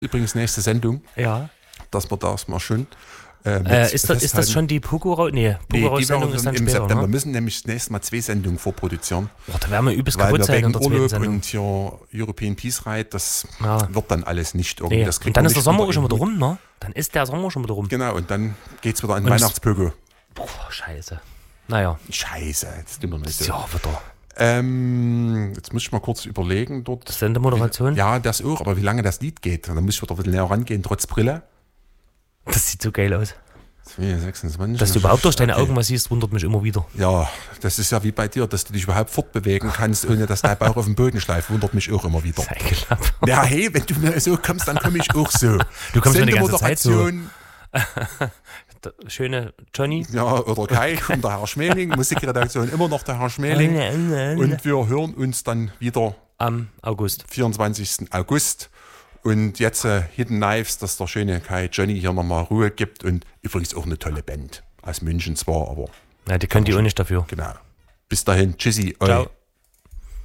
Übrigens nächste Sendung, Ja. dass wir das mal schön Ist das schon die Pogo-Sendung? Nee, Pogo-Sendung ist dann im später, September. ne? Wir müssen nämlich das nächste Mal 2 Sendungen vorproduzieren. Boah, da werden wir übelst Weil kaputt wir sein in wegen der zweiten Urlaub Sendung. und hier European Peace Ride, das Ja. wird dann alles nicht irgendwie. Nee. Das kriegt Und dann man ist der nicht Sommer unter schon wieder einen Hut. rum, ne? Dann ist der Sommer schon wieder rum. Genau, und dann geht's wieder an Und Weihnachtspögel. Boah, scheiße. Naja. Scheiße, das tun wir nicht so. Ja, wieder. Jetzt muss ich mal kurz überlegen dort. Sendemoderation? Ja, das auch, aber wie lange das Lied geht. Und dann muss ich wieder ein bisschen näher rangehen, trotz Brille. Das sieht so geil aus. 26. Dass du überhaupt durch deine Augen was siehst, wundert mich immer wieder. Ja, das ist ja wie bei dir, dass du dich überhaupt fortbewegen kannst, ohne dass dein Bauch auf dem Boden schleift, wundert mich auch immer wieder. Ja, hey, wenn du mir so kommst, dann komme ich auch so. Du kommst mir die ganze Zeit so. Sendemoderation, Schöne Johnny. ja, oder Kai und der Herr Schmeling, Musikredaktion immer noch der Herr Schmeling. Und wir hören uns dann wieder am August. 24. August. Und jetzt Hidden Knives, dass der schöne Kai Johnny hier nochmal Ruhe gibt. Und übrigens auch eine tolle Band. Aus München zwar, aber. Ja, die können die auch nicht dafür. Genau. Bis dahin. Tschüssi. Ciao.